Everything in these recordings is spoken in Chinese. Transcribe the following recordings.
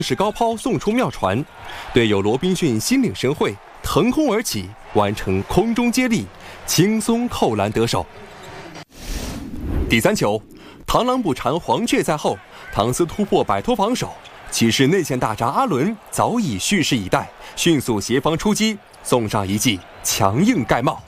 是高抛送出妙传，队友罗宾逊心领神会，腾空而起，完成空中接力，轻松扣篮得手。第3球，螳螂捕蝉，黄雀在后，唐斯突破摆脱防守，其实内线大闸阿伦早已蓄势以待，迅速协防出击，送上一记强硬盖帽。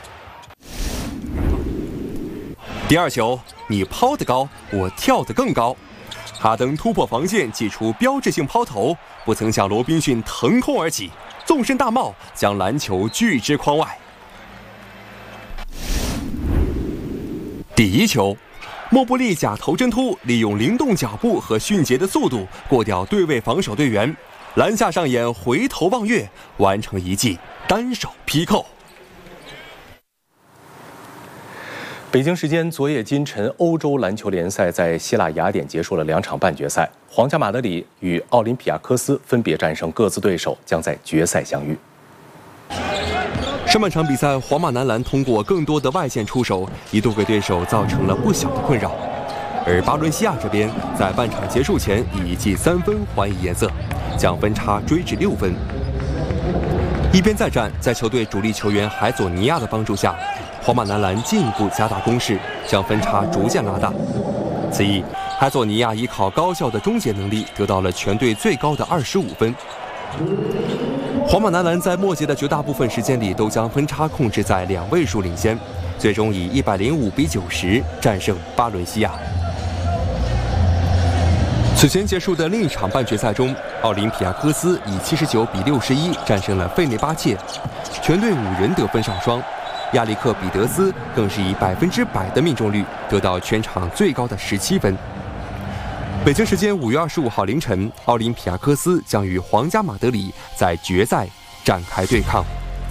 第2球，你抛得高，我跳得更高。哈登突破防线，挤出标志性抛投，不曾向罗宾逊腾空而起，纵身大帽将篮球拒之框外。第1球，莫布利假头针突，利用灵动脚步和迅捷的速度过掉对位防守队员，篮下上演回头望月，完成一记单手劈扣。 北京时间昨夜今晨，欧洲篮球联赛在希腊雅典结束了2场半决赛，皇家马德里与奥林匹亚科斯分别战胜各自对手，将在决赛相遇。 上半场比赛，皇马男篮通过更多的外线出手，一度给对手造成了不小的困扰。而巴伦西亚这边在半场结束前以一记3分还以颜色，将分差追至6分。一边再战，在球队主力球员海佐尼亚的帮助下，皇马男篮进一步加大攻势，将分差逐渐拉大。此役，海佐尼亚依靠高效的终结能力，得到了全队最高的25分。皇马男篮在末节的绝大部分时间里都将分差控制在2位数领先，最终以105比90战胜巴伦西亚。此前结束的另一场半决赛中，奥林匹亚科斯以79比61战胜了费内巴切，全队5人得分上双。亚历克彼得斯更是以100%的命中率得到全场最高的17分。北京时间5月25号凌晨，奥林匹亚科斯将与皇家马德里在决赛展开对抗。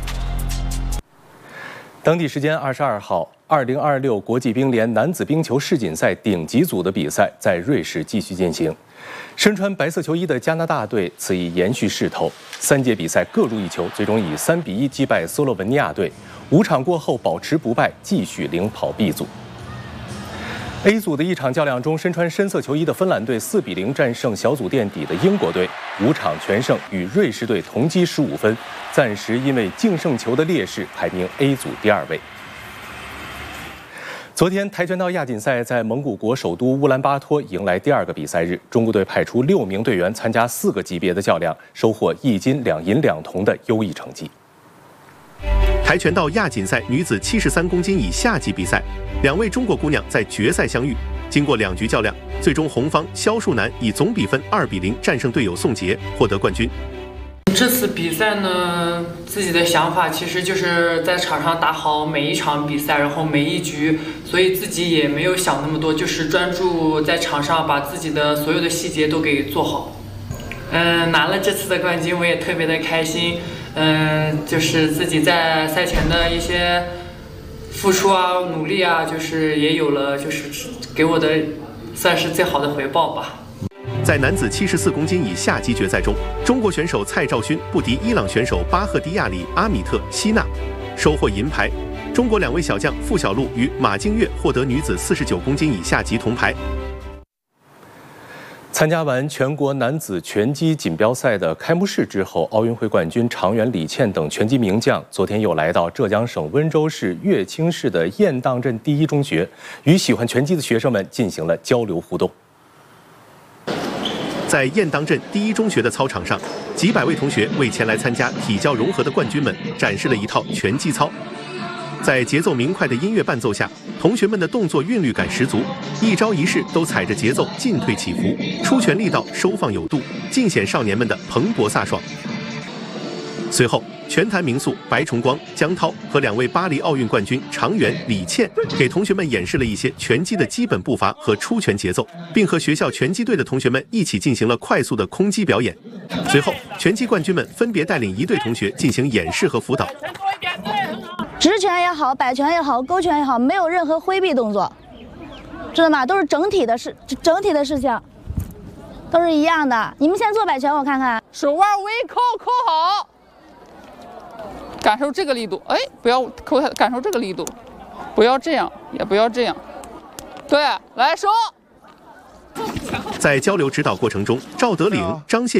当地时间22号，2026国际冰联男子冰球世锦赛顶级组的比赛在瑞士继续进行。身穿白色球衣的加拿大队此役延续势头，3节比赛各入1球，最终以3比1击败斯洛文尼亚队。5场过后保持不败，继续领跑 B 组。A 组的一场较量中，身穿深色球衣的芬兰队4比0战胜小组垫底的英国队，5场全胜，与瑞士队同积15分，暂时因为净胜球的劣势排名 A 组第2位。昨天，跆拳道亚锦赛在蒙古国首都乌兰巴托迎来第2个比赛日，中国队派出6名队员参加4个级别的较量，收获1金2银2铜的优异成绩。 跆拳道亚锦赛女子73公斤以下级比赛，2位中国姑娘在决赛相遇。经过2局较量，最终红方肖树楠以总比分2比0战胜队友宋杰，获得冠军。 这次比赛呢，自己的想法其实就是在场上打好每一场比赛，然后每一局，所以自己也没有想那么多，就是专注在场上把自己的所有的细节都给做好。拿了这次的冠军，我也特别的开心。就是自己在赛前的一些付出啊、努力啊，就是也有了，就是给我的算是最好的回报吧。 在男子74公斤以下级决赛中，中国选手蔡兆勋不敌伊朗选手巴赫迪亚里阿米特希纳，收获银牌。中国2位小将付小璐与马静月获得女子49公斤以下级铜牌。 参加完全国男子拳击锦标赛的开幕式之后，奥运会冠军常远、李倩等拳击名将昨天又来到浙江省温州市乐清市的雁荡镇第一中学，与喜欢拳击的学生们进行了交流互动。 在雁荡镇第一中学的操场上，几百位同学为前来参加体教融合的冠军们展示了一套拳击操。在节奏明快的音乐伴奏下，同学们的动作韵律感十足，一招一式都踩着节奏进退起伏，出拳力道收放有度，尽显少年们的蓬勃飒爽。随后，拳坛名宿白崇光、姜涛和2位巴黎奥运冠军常远、李倩给同学们演示了一些拳击的基本步伐和出拳节奏，并和学校拳击队的同学们一起进行了快速的空击表演。随后，拳击冠军们分别带领1队同学进行演示和辅导。 直拳也好，摆拳也好，勾拳也好，没有任何挥避动作，知道吗？都是整体的事情，都是一样的。你们先做摆拳，我看看。 手腕微扣，扣好，感受这个力度。哎，不要扣，感受这个力度，不要这样，也不要这样。对，来收。 在交流指导过程中，赵德岭、张谢